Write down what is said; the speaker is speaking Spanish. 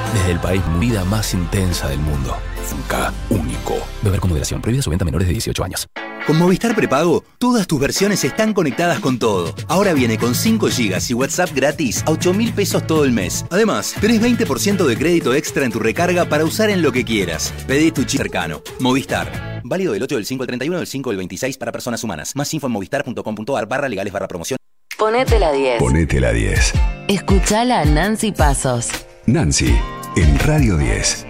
Desde el país, vida más intensa del mundo. Funca, único. Beber con moderación. Prohibida su venta a menores de 18 años. Con Movistar Prepago, todas tus versiones están conectadas con todo. Ahora viene con 5 GB y WhatsApp gratis a 8.000 pesos todo el mes. Además, tenés 20% de crédito extra en tu recarga para usar en lo que quieras. Pedí tu chip cercano. Movistar. Válido del 8 del 5 al 31 del 5 del 26 para personas humanas. Más info en movistar.com.ar/legales/promoción. Ponete la 10. Ponete la 10. Escuchala a Nancy Pasos. Nancy, en Radio 10.